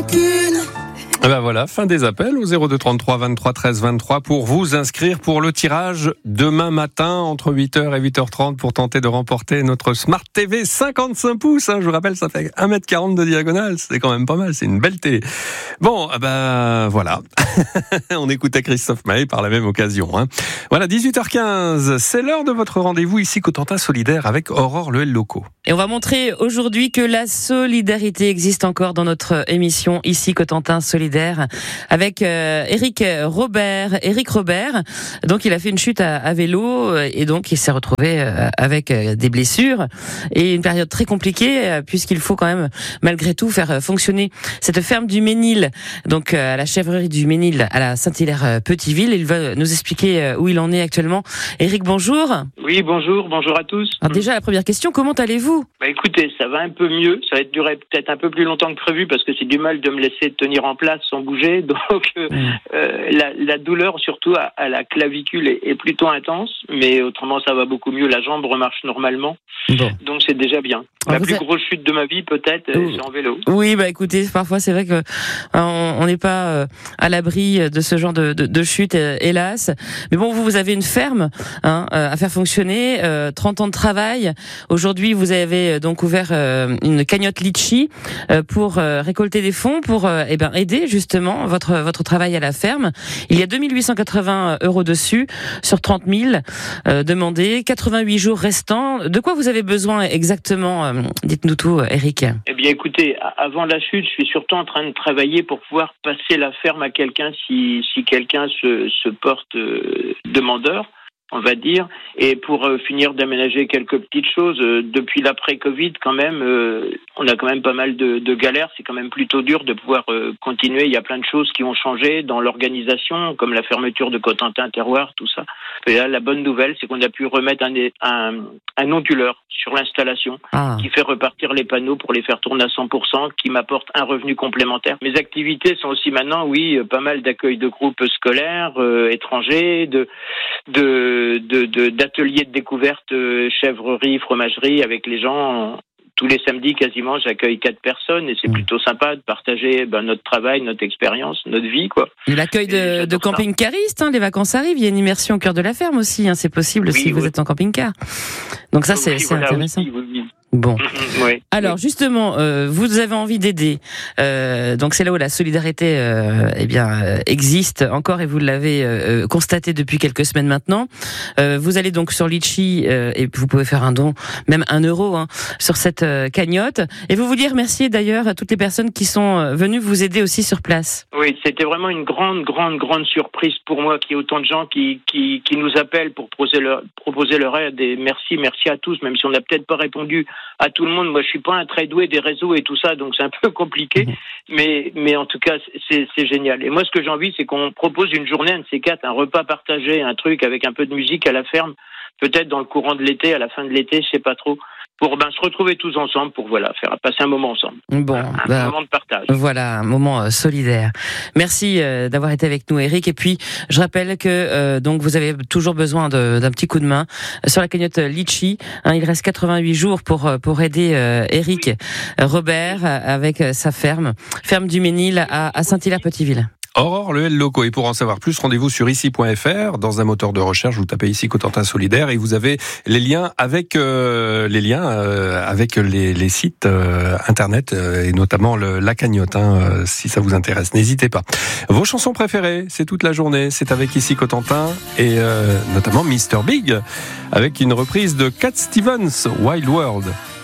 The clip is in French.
rancune. Et ben voilà, fin des appels au 02 33 23 13 23 pour vous inscrire pour le tirage demain matin entre 8h et 8h30 pour tenter de remporter notre Smart TV 55 pouces. Je vous rappelle, ça fait 1m40 de diagonale, c'est quand même pas mal, c'est une belle télé. Bon, ben voilà, on écoutait Christophe Maé par la même occasion. Voilà, 18h15, c'est l'heure de votre rendez-vous ici Cotentin Solidaire avec Aurore Lehel Loco. Et on va montrer aujourd'hui que la solidarité existe encore dans notre émission ici Cotentin Solidaire avec Éric Robert. Donc il a fait une chute à vélo et donc il s'est retrouvé avec des blessures et une période très compliquée puisqu'il faut quand même malgré tout faire fonctionner cette ferme du Ménil, donc à la chèvrerie du Ménil à la Saint-Hilaire-Petiteville. Il va nous expliquer où il en est actuellement. Éric, bonjour. Oui, bonjour à tous. Alors déjà la première question, comment allez-vous ? Écoutez, ça va un peu mieux, ça va durer peut-être un peu plus longtemps que prévu parce que c'est du mal de me laisser tenir en place sans bouger, donc la douleur surtout à la clavicule est plutôt intense, mais autrement ça va beaucoup mieux, la jambe remarche normalement, donc c'est déjà bien. La plus grosse chute de ma vie peut-être, c'est en vélo. Oui, écoutez, parfois c'est vrai que on n'est pas à l'abri de ce genre de chute, hélas. Mais bon, vous avez une ferme à faire fonctionner, 30 ans de travail. Aujourd'hui, vous avez donc ouvert une cagnotte Litchi pour récolter des fonds pour aider justement votre travail à la ferme. Il y a 2880 € dessus sur 30 000 demandés, 88 jours restants. De quoi vous avez besoin exactement ? Dites-nous tout, Éric. Eh bien, écoutez, avant la chute, je suis surtout en train de travailler pour pouvoir passer la ferme à quelqu'un si quelqu'un se porte demandeur, on va dire, et pour finir d'aménager quelques petites choses. Depuis l'après-Covid, quand même, on a quand même pas mal de galères. C'est quand même plutôt dur de pouvoir continuer. Il y a plein de choses qui ont changé dans l'organisation, comme la fermeture de Cotentin Terroir, tout ça. Et là, la bonne nouvelle, c'est qu'on a pu remettre un onduleur sur l'installation qui fait repartir les panneaux pour les faire tourner à 100%, qui m'apporte un revenu complémentaire. Mes activités sont aussi maintenant, pas mal d'accueil de groupes scolaires, étrangers, d'ateliers de découverte, chèvrerie, fromagerie avec les gens. Tous les samedis, quasiment, j'accueille 4 personnes et c'est plutôt sympa de partager notre travail, notre expérience, notre vie, quoi. Et l'accueil de camping-caristes, les vacances arrivent, il y a une immersion au cœur de la ferme aussi, c'est possible si vous êtes en camping-car. Donc ça, c'est intéressant. Oui. Bon. Alors justement, vous avez envie d'aider. Donc c'est là où la solidarité existe encore et vous l'avez constaté depuis quelques semaines maintenant. Vous allez donc sur Litchi et vous pouvez faire un don, même 1 € sur cette cagnotte. Et vous vouliez remercier d'ailleurs toutes les personnes qui sont venues vous aider aussi sur place. Oui, c'était vraiment une grande surprise pour moi qu'il y ait autant de gens qui nous appellent pour proposer leur aide. Et merci à tous, même si on n'a peut-être pas répondu à tout le monde. Moi, je suis pas un très doué des réseaux et tout ça, donc c'est un peu compliqué. Mais en tout cas, c'est génial. Et moi, ce que j'ai envie, c'est qu'on propose une journée, un de ces 4, un repas partagé, un truc avec un peu de musique à la ferme, peut-être dans le courant de l'été, à la fin de l'été, je sais pas trop, pour se retrouver tous ensemble, pour faire passer un moment ensemble. Un moment de partage. Voilà, un moment solidaire. Merci d'avoir été avec nous, Éric. Et puis, je rappelle que donc vous avez toujours besoin d'un petit coup de main sur la cagnotte Litchi. Il reste 88 jours pour aider Éric Robert avec sa ferme du Ménil à Saint-Hilaire-Petiteville. Aurore Lehel Loco. Et pour en savoir plus, rendez-vous sur ici.fr. Dans un moteur de recherche, vous tapez ici Cotentin Solidaire et vous avez les liens avec les sites internet et notamment la cagnotte. Si ça vous intéresse, n'hésitez pas. Vos chansons préférées, c'est toute la journée. C'est avec ici Cotentin et notamment Mr Big avec une reprise de Cat Stevens, Wild World.